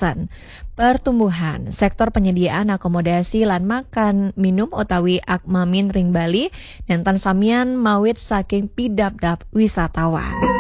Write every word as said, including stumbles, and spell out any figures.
Banten. Pertumbuhan sektor penyediaan akomodasi lan makan minum utawi Akmamin ring Bali dan tansamian mawit saking pidap-dap wisatawan.